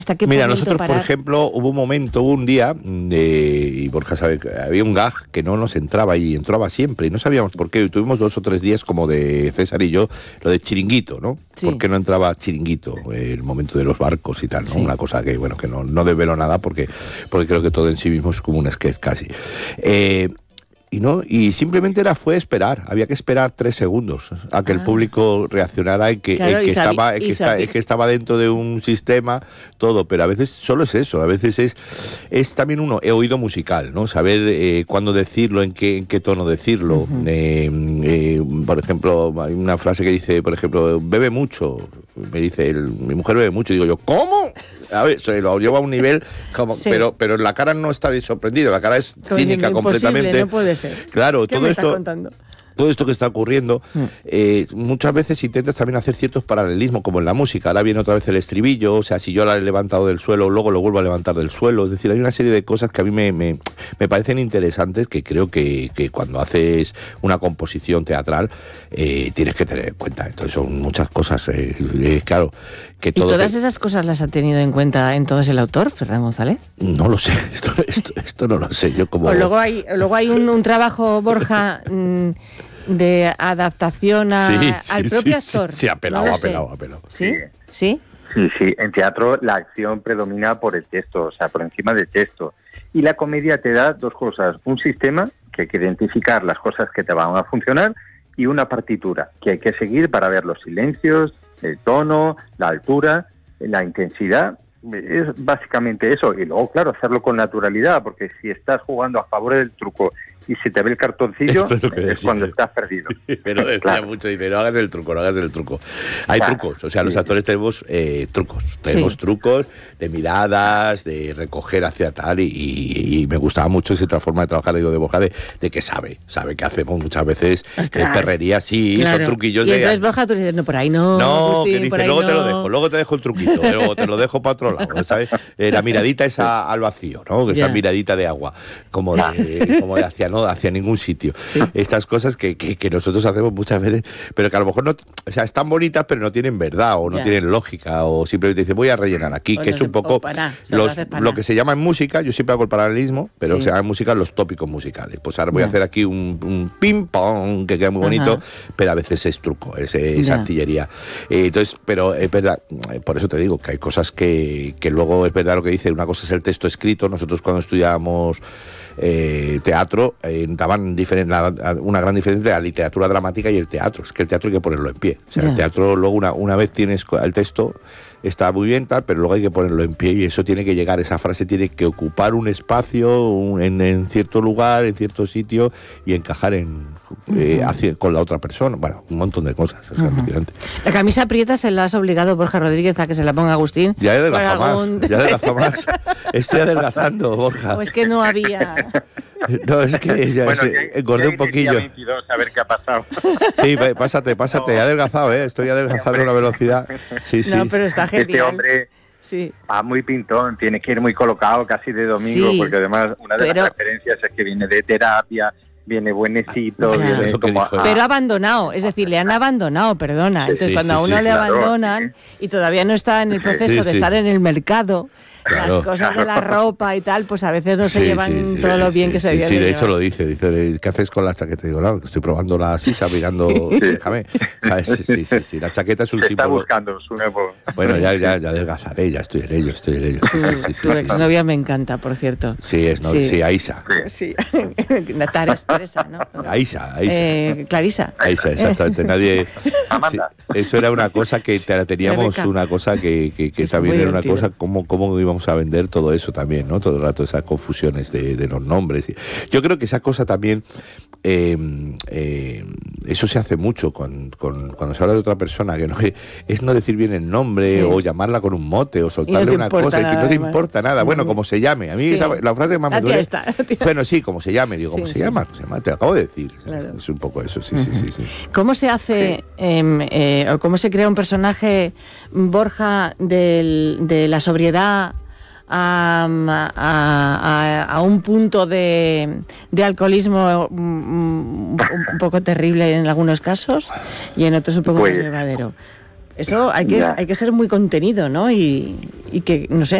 ¿Hasta qué Mira, momento nosotros, parar? por ejemplo, hubo un día, y Borja sabe que había un gag que no nos entraba y entraba siempre, y no sabíamos por qué. Y tuvimos 2 o 3 días, como de César y yo, lo de chiringuito, ¿no? Sí. ¿Por qué no entraba chiringuito? El momento de los barcos y tal, ¿no? Sí. Una cosa que, bueno, que no develo nada porque creo que todo en sí mismo es como un sketch casi. Y simplemente fue esperar, había que esperar 3 segundos a que el público reaccionara y que, Claro, que estaba dentro de un sistema, todo, pero a veces solo es eso, a veces es también he oído musical, ¿no? Saber cuándo decirlo, en qué tono decirlo. Por ejemplo, hay una frase que dice, por ejemplo, bebe mucho, me dice mi mujer bebe mucho, y digo yo, ¿cómo? A ver, se lo lleva a un nivel como, sí. pero la cara no está de sorprendido, la cara es cínica completamente. No puede ser. Claro, ¿Qué todo me esto. está contando? Todo esto que está ocurriendo, muchas veces intentas también hacer ciertos paralelismos, como en la música. Ahora viene otra vez el estribillo, o sea, si yo la he levantado del suelo, luego lo vuelvo a levantar del suelo. Es decir, hay una serie de cosas que a mí me parecen interesantes, que creo que cuando haces una composición teatral tienes que tener en cuenta. Entonces son muchas cosas, claro. Que todo ¿Y todas esas cosas las ha tenido en cuenta entonces el autor, Ferran González? No lo sé, esto no lo sé. Yo como... O luego hay un trabajo, Borja, de adaptación al propio actor. Sí, apelado. ¿Sí? ¿Sí? Sí, en teatro la acción predomina por el texto, o sea, por encima del texto. Y la comedia te da 2 cosas, un sistema, que hay que identificar las cosas que te van a funcionar, y una partitura, que hay que seguir para ver los silencios, el tono, la altura, la intensidad. Es básicamente eso. Y luego, claro, hacerlo con naturalidad, porque si estás jugando a favor del truco y se te ve el cartoncillo, es cuando estás perdido. Pero decía mucho, dice, no hagas el truco. Hay trucos, o sea, los actores tenemos trucos. Tenemos trucos de miradas, de recoger hacia tal, y me gustaba mucho esa forma de trabajar, digo, de Borja, de que sabe que hacemos muchas veces perrería, claro. Son truquillos. Y entonces, Borja, tú dices, no, por ahí no. No, Agustín, que dice, luego te dejo el truquito, luego te lo dejo para otro lado, ¿sabes? La miradita esa al vacío, ¿no? Esa miradita de agua, como de hacia ningún sitio. Sí. Estas cosas que nosotros hacemos muchas veces, pero que a lo mejor no, o sea, están bonitas, pero no tienen verdad, o no tienen lógica, o simplemente dice, voy a rellenar aquí, que es un poco lo que se llama en música. Yo siempre hago el paralelismo, pero se llama en música los tópicos musicales. Pues ahora voy a hacer aquí un ping-pong, que queda muy bonito, pero a veces es truco, es artillería. Entonces, pero es verdad, por eso te digo que hay cosas que luego es verdad lo que dice. Una cosa es el texto escrito. Nosotros cuando estudiábamos teatro, daban una gran diferencia entre la literatura dramática y el teatro. Es que el teatro hay que ponerlo en pie. O sea, el teatro luego una vez tienes el texto, está muy bien, tal, pero luego hay que ponerlo en pie, y eso tiene que llegar, esa frase tiene que ocupar un espacio en cierto lugar, en cierto sitio, y encajar con la otra persona. Bueno, un montón de cosas. Es alucinante. La camisa prieta se la has obligado, Borja Rodríguez, a que se la ponga Agustín. Ya he adelgazado más. Estoy adelgazando, Borja. O es que no había... No, es que ya engordé un poquillo. 22, a ver qué ha pasado. Sí, pásate, he adelgazado, estoy adelgazando a una velocidad. Sí. No, pero está genial. Este hombre va muy pintón, tiene que ir muy colocado casi de domingo, porque además una de las referencias es que viene de terapia, viene buenecito, viene como... Pero abandonado, es decir, le han abandonado, perdona. Entonces, cuando a uno le abandonan y todavía no está en el proceso de estar en el mercado, las cosas de la ropa y tal, pues a veces no se llevan todo lo bien que se debe. Sí, de hecho lo dice, ¿qué haces con la chaqueta? Digo, claro, que estoy probando la sisa, mirando, déjame. ¿Sabes? Sí, la chaqueta es un símbolo. Está buscando su nuevo... Bueno, ya adelgazaré, ya estoy en ello. Sí, tu exnovia me encanta, por cierto. Sí, Aisa. Sí, Teresa, ¿no? Aisa. Clarisa. Aisa, exactamente. Nadie... Amanda. Eso era una cosa que teníamos, una cosa que también era una cosa, cómo íbamos a vender todo eso también, ¿no? Todo el rato esas confusiones de los nombres. Yo creo que esa cosa también, eso se hace mucho cuando se habla de otra persona, que no es no decir bien el nombre, o llamarla con un mote, o soltarle una cosa, y que no te importa nada. Bueno, como se llame. A mí la frase que más me duele... Bueno, sí, como se llame. Digo, ¿cómo se llama? Te lo acabo de decir. Claro. Es un poco eso, sí. ¿Cómo se hace, o cómo se crea un personaje, Borja, de la sobriedad a un punto de alcoholismo un poco terrible en algunos casos, y en otros un poco más llevadero? Eso hay que ser muy contenido, ¿no? Y que, no sé,